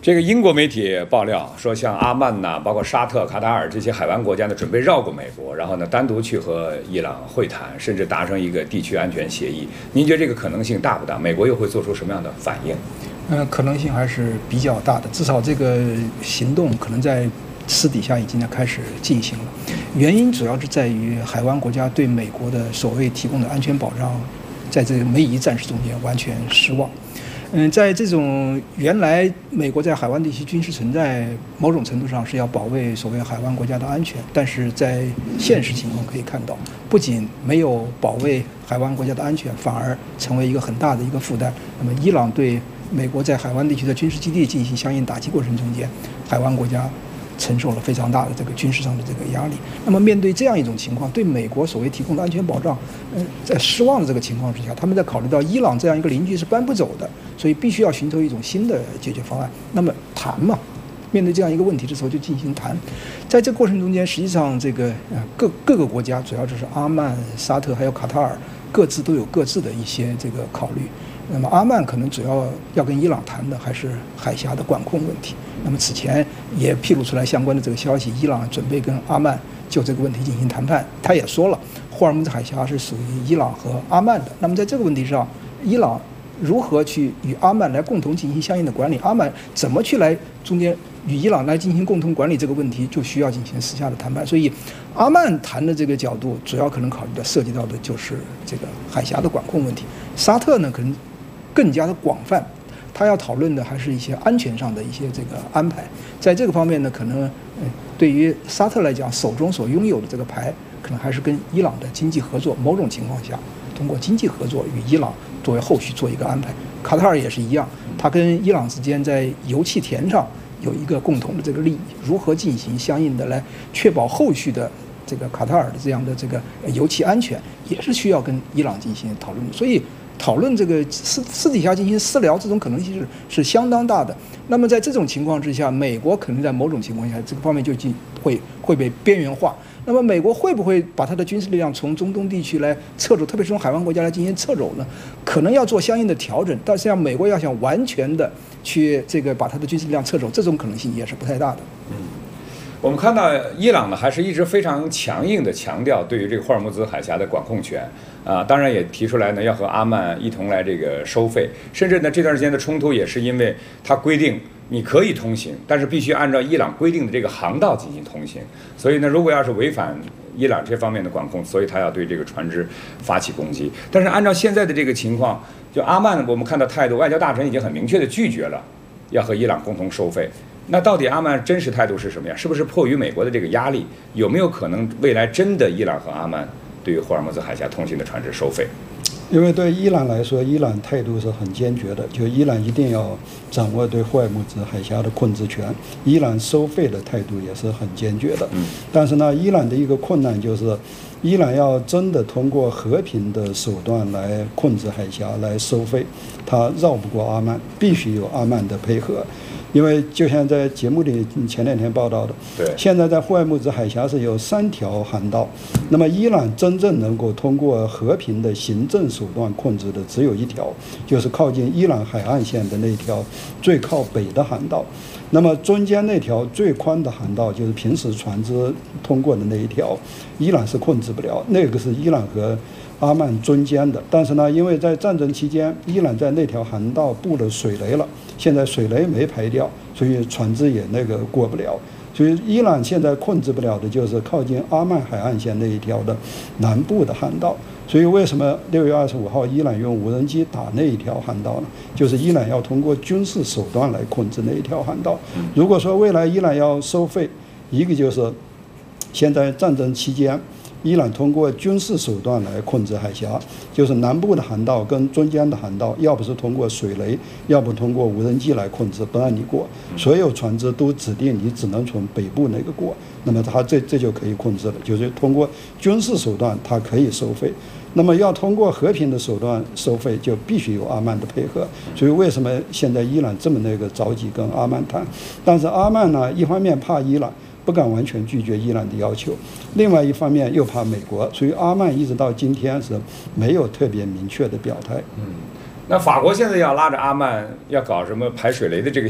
这个英国媒体爆料说，像阿曼呐，包括沙特、卡塔尔这些海湾国家呢，准备绕过美国，然后呢单独去和伊朗会谈，甚至达成一个地区安全协议。您觉得这个可能性大不大？美国又会做出什么样的反应？ 可能性还是比较大的，至少这个行动可能在私底下已经开始进行了。原因主要是在于海湾国家对美国的所谓提供的安全保障，在这个梅夷战事中间完全失望。在这种原来美国在海湾地区军事存在，某种程度上是要保卫所谓海湾国家的安全，但是在现实情况可以看到，不仅没有保卫海湾国家的安全，反而成为一个很大的一个负担。那么，伊朗对美国在海湾地区的军事基地进行相应打击过程中间，海湾国家承受了非常大的这个军事上的这个压力。那么面对这样一种情况，对美国所谓提供的安全保障，在失望的这个情况之下，他们在考虑到伊朗这样一个邻居是搬不走的，所以必须要寻求一种新的解决方案。那么谈嘛，面对这样一个问题的时候就进行谈。在这个过程中间，实际上这个各个国家，主要就是阿曼、沙特还有卡塔尔，各自都有各自的一些这个考虑。那么阿曼可能主要要跟伊朗谈的还是海峡的管控问题。那么此前也披露出来相关的这个消息，伊朗准备跟阿曼就这个问题进行谈判。他也说了，霍尔木兹海峡是属于伊朗和阿曼的。那么在这个问题上，伊朗如何去与阿曼来共同进行相应的管理？阿曼怎么去来中间与伊朗来进行共同管理这个问题，就需要进行私下的谈判。所以，阿曼谈的这个角度，主要可能考虑的涉及到的就是这个海峡的管控问题。沙特呢，可能更加的广泛，他要讨论的还是一些安全上的一些这个安排。在这个方面呢，可能对于沙特来讲，手中所拥有的这个牌，可能还是跟伊朗的经济合作，某种情况下通过经济合作与伊朗作为后续做一个安排。卡塔尔也是一样，他跟伊朗之间在油气田上有一个共同的这个利益，如何进行相应的来确保后续的这个卡塔尔的这样的这个油气安全，也是需要跟伊朗进行讨论的。所以讨论这个私底下进行私聊，这种可能性是相当大的。那么在这种情况之下，美国可能在某种情况下这个方面就会被边缘化。那么美国会不会把它的军事力量从中东地区来撤走，特别是从海湾国家来进行撤走呢？可能要做相应的调整，但是美国要想完全的去这个把它的军事力量撤走，这种可能性也是不太大的。 我们看到伊朗呢，还是一直非常强硬的强调对于这个霍尔木兹海峡的管控权当然也提出来呢，要和阿曼一同来这个收费，甚至呢这段时间的冲突也是因为它规定你可以通行，但是必须按照伊朗规定的这个航道进行通行。所以呢，如果要是违反伊朗这方面的管控，所以他要对这个船只发起攻击。但是按照现在的这个情况，就阿曼我们看到态度，外交大臣已经很明确的拒绝了要和伊朗共同收费。那到底阿曼真实态度是什么呀？是不是迫于美国的这个压力？有没有可能未来真的伊朗和阿曼对于霍尔木兹海峡通行的船只收费？ 因为对伊朗来说，伊朗态度是很坚决的，就伊朗一定要掌握对霍尔木兹海峡的控制权。伊朗收费的态度也是很坚决的。但是呢，伊朗的一个困难就是，伊朗要真的通过和平的手段来控制海峡来收费，它绕不过阿曼，必须有阿曼的配合。因为就像在节目里前2天报道的， 对， 现在在霍尔木兹海峡是有3条航道，那么伊朗真正能够通过和平的行政手段控制的只有1条，就是靠近伊朗海岸线的那条最靠北的航道。那么中间那条最宽的航道，就是平时船只通过的那一条，伊朗是控制不了，那个是伊朗和阿曼中间的。但是呢，因为在战争期间，伊朗在那条航道布了水雷了，现在水雷没排掉，所以船只也那个过不了。所以伊朗现在控制不了的就是靠近阿曼海岸线那一条的南部的航道。所以为什么6月25号伊朗用无人机打那一条航道呢？就是伊朗要通过军事手段来控制那一条航道。如果说未来伊朗要收费，一个就是现在战争期间伊朗通过军事手段来控制海峡，就是南部的航道跟中间的航道，要不是通过水雷，要不通过无人机来控制，不让你过。所有船只都指定你只能从北部那个过，那么它这就可以控制了，就是通过军事手段它可以收费。那么要通过和平的手段收费，就必须有阿曼的配合。所以为什么现在伊朗这么那个着急跟阿曼谈？但是阿曼呢，一方面怕伊朗，不敢完全拒绝伊朗的要求，另外一方面又怕美国，所以阿曼一直到今天是没有特别明确的表态。 那法国现在要拉着阿曼要搞什么排水雷的这个